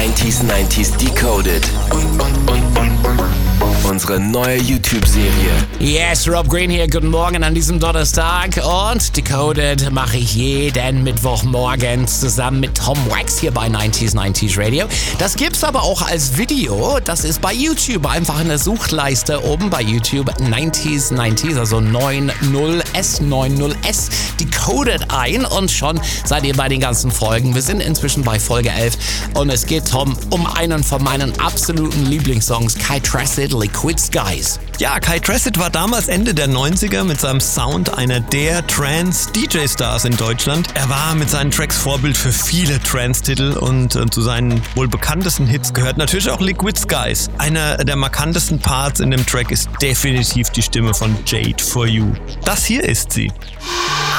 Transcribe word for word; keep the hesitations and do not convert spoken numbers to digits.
neunzig neunzig Decoded. Unsere neue YouTube-Serie. Yes, Rob Green hier, guten Morgen an diesem Donnerstag und Decoded mache ich jeden Mittwochmorgens zusammen mit Tom Wax hier bei neunzig neunzig Radio. Das gibt's aber auch als Video, das ist bei YouTube, einfach in der Suchleiste oben bei YouTube neunzig neunzig, also neunzig S, neunzig S, Decoded ein und schon seid ihr bei den ganzen Folgen. Wir sind inzwischen bei Folge elf und es geht, Tom, um einen von meinen absoluten Lieblingssongs, Kai Tracid, Liquid Skies. Ja, Kai Tracid war damals Ende der neunziger mit seinem Sound einer der Trance-D J-Stars in Deutschland. Er war mit seinen Tracks Vorbild für viele Trance-Titel und äh, zu seinen wohl bekanntesten Hits gehört natürlich auch Liquid Skies. Einer der markantesten Parts in dem Track ist definitiv die Stimme von Jade For You. Das hier ist sie.